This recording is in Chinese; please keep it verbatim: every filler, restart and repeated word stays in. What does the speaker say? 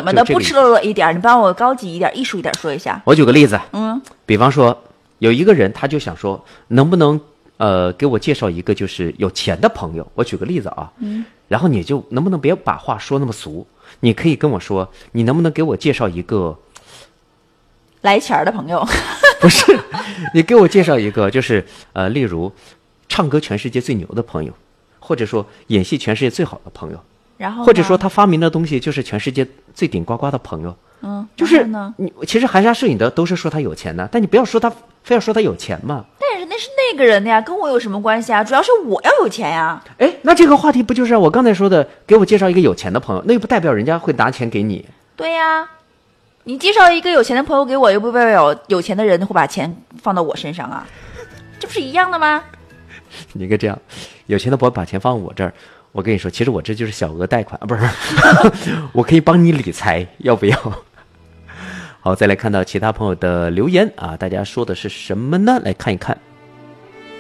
么的不赤裸裸一点？你帮我高级一点、艺术一点说一下。 我举个例子， 嗯， 比方说有一个人，他就想说，能不能呃给我介绍一个就是有钱的朋友？我举个例子啊，嗯，然后你就能不能别把话说那么俗？你可以跟我说，你能不能给我介绍一个来钱的朋友？ 不是，你给我介绍一个，就是呃，例如唱歌全世界最牛的朋友，或者说演戏全世界最好的朋友， 然后或者说他发明的东西就是全世界最顶呱呱的朋友。 嗯， 就是呢你其实含沙射影的都是说他有钱的，但你不要说他非要说他有钱嘛。 但是那是那个人的呀，跟我有什么关系啊？主要是我要有钱呀。 哎，那这个话题不就是我刚才说的，给我介绍一个有钱的朋友，那又不代表人家会拿钱给你。 对呀，你介绍一个有钱的朋友给我，又不代表有钱的人会把钱放到我身上啊，这不是一样的吗？ 你应该这样，有钱的朋友把钱放我这儿，我跟你说，其实我这就是小额贷款啊，不是，我可以帮你理财，要不要？好，再来看到其他朋友的留言啊，大家说的是什么呢？来看一看。